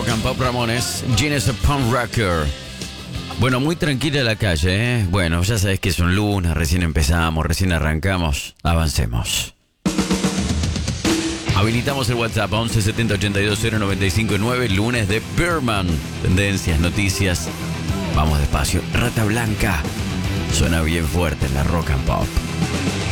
and Pop Ramones. Gene is a punk rocker. Bueno, muy tranquila la calle, ¿eh? Bueno, ya sabes que es un lunes, recién empezamos, recién arrancamos. Avancemos. Habilitamos el WhatsApp 11 70 82 095 9. Lunes de Birdman. Tendencias, noticias. Vamos despacio. Rata Blanca. Suena bien fuerte en la Rock and Pop.